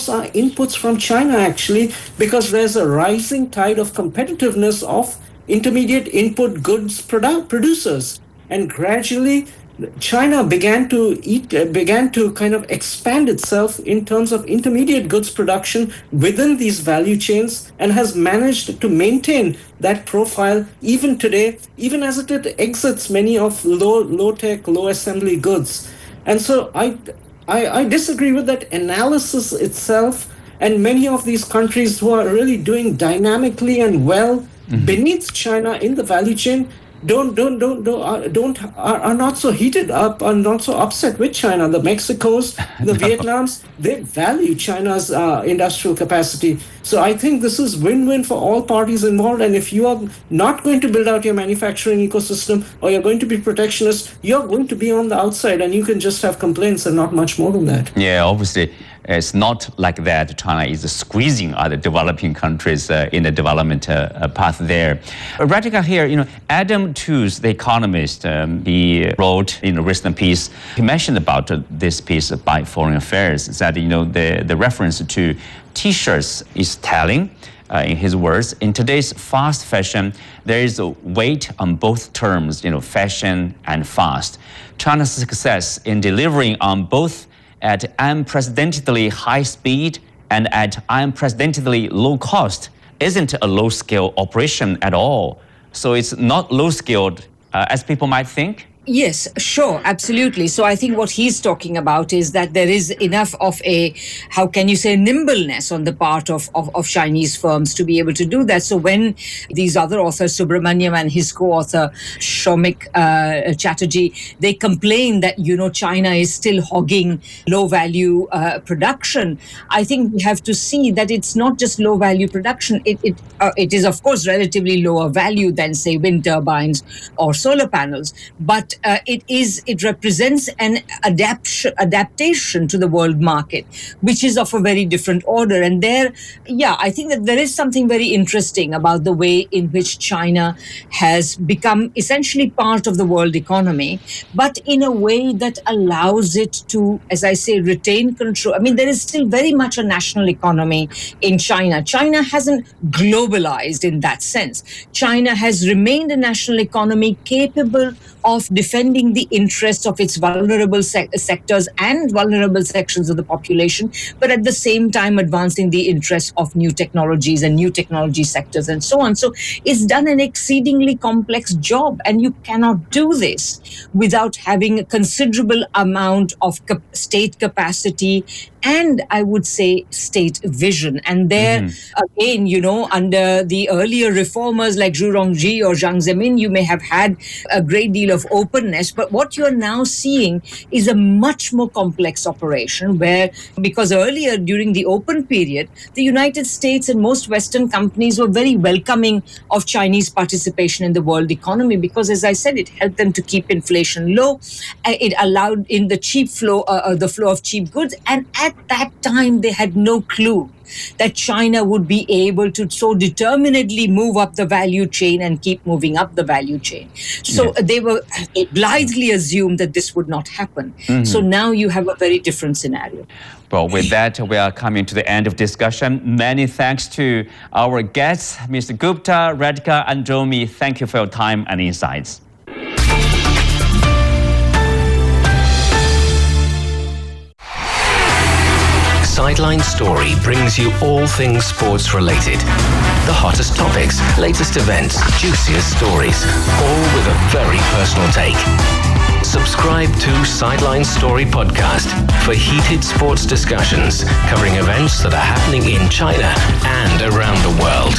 most are inputs from China, actually, because there's a rising tide of competitiveness of intermediate input goods producers. And gradually, China began to kind of expand itself in terms of intermediate goods production within these value chains, and has managed to maintain that profile even today, even as it exits many of low-tech, low-assembly goods. And so I disagree with that analysis itself, and many of these countries who are really doing dynamically and well beneath China in the value chain are not so heated up, are not so upset with China. The Mexicos, the Vietnams, they value China's industrial capacity. So I think this is win-win for all parties involved. And if you are not going to build out your manufacturing ecosystem, or you're going to be protectionist, you're going to be on the outside, and you can just have complaints and not much more than that. Yeah, obviously. It's not like that China is squeezing other developing countries in the development path there. Radhika here, Adam Tooze, the economist, he wrote in a recent piece, he mentioned about this piece by Foreign Affairs, that, the reference to T-shirts is telling. In his words, in today's fast fashion, there is a weight on both terms, fashion and fast. China's success in delivering on both at unprecedentedly high speed and at unprecedentedly low cost isn't a low-scale operation at all. So it's not low-skilled as people might think. Yes, sure, absolutely. So I think what he's talking about is that there is enough of a, how can you say, nimbleness on the part of Chinese firms to be able to do that. So when these other authors, Subramaniam and his co-author, Shomik Chatterjee, they complain that, China is still hogging low-value production, I think we have to see that it's not just low-value production. It is, of course, relatively lower value than, say, wind turbines or solar panels, but it represents an adaptation to the world market, which is of a very different order. And I think that there is something very interesting about the way in which China has become essentially part of the world economy, but in a way that allows it to, as I say, retain control. I mean, there is still very much a national economy in China. China hasn't globalized in that sense. China has remained a national economy capable of defending the interests of its vulnerable sectors and vulnerable sections of the population, but at the same time advancing the interests of new technologies and new technology sectors and so on. So it's done an exceedingly complex job, and you cannot do this without having a considerable amount of state capacity and, I would say, state vision. And there, again, under the earlier reformers like Zhu Rongji or Jiang Zemin, you may have had a great deal of openness. But what you're now seeing is a much more complex operation where, because earlier during the open period, the United States and most Western companies were very welcoming of Chinese participation in the world economy because, as I said, it helped them to keep inflation low. It allowed in the the flow of cheap goods. And at that time, they had no clue that China would be able to so determinedly move up the value chain and keep moving up the value chain. So they blithely assumed that this would not happen. So now you have a very different scenario. Well, with that, we are coming to the end of discussion. Many thanks to our guests, Mr. Gupta, Radhika, and Jomi. Thank you for your time and insights. Sideline Story brings you all things sports related. The hottest topics, latest events, juiciest stories, all with a very personal take. Subscribe to Sideline Story Podcast for heated sports discussions covering events that are happening in China and around the world.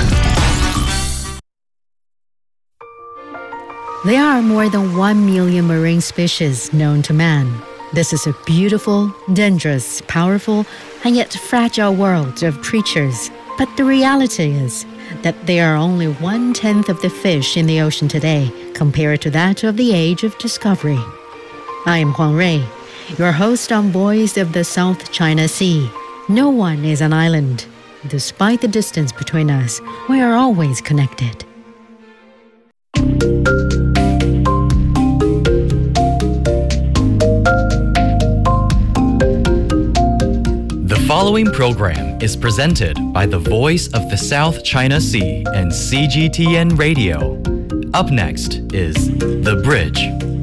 There are more than 1 million marine species known to man. This is a beautiful, dangerous, powerful, and yet fragile world of creatures. But the reality is that there are only 1/10 of the fish in the ocean today compared to that of the age of discovery. I am Huang Rui, your host on Voice of the South China Sea. No one is an island. Despite the distance between us, we are always connected. The following program is presented by the Voice of the South China Sea and CGTN Radio. Up next is The Bridge.